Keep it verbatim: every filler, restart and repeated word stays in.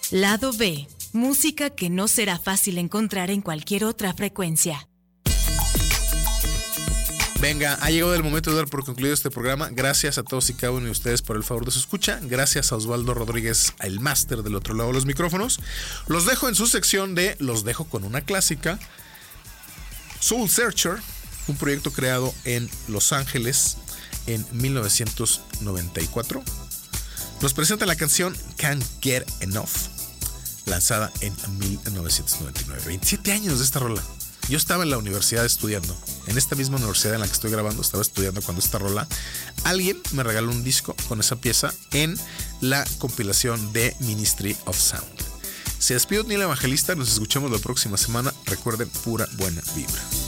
Lado B, música que no será fácil encontrar en cualquier otra frecuencia. Venga, ha llegado el momento de dar por concluido este programa. Gracias a todos y cada uno de ustedes por el favor de su escucha. Gracias a Osvaldo Rodríguez, el máster del otro lado de los micrófonos. Los dejo en su sección de Los dejo con una clásica. Soul Searcher, un proyecto creado en Los Ángeles en mil novecientos noventa y cuatro. Nos presenta la canción Can't Get Enough, lanzada en mil novecientos noventa y nueve. veintisiete años de esta rola. Yo estaba en la universidad estudiando, en esta misma universidad en la que estoy grabando, estaba estudiando cuando esta rola. Alguien me regaló un disco con esa pieza en la compilación de Ministry of Sound. Se despide Neil Evangelista, nos escuchamos la próxima semana. Recuerden, pura buena vibra.